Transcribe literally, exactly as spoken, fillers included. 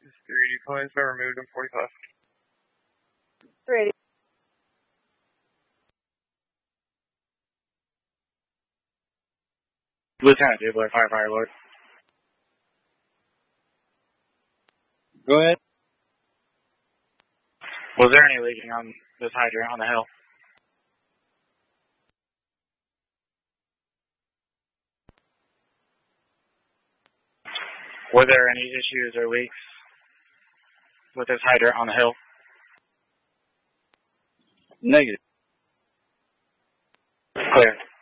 three eighty points been removed in forty-five. three eighty. Lieutenant Dubler, Fire Fire Lord. Go ahead. Was there any leaking on this hydrant on the hill? Were there any issues or leaks with this hydrant on the hill? Negative. Clear.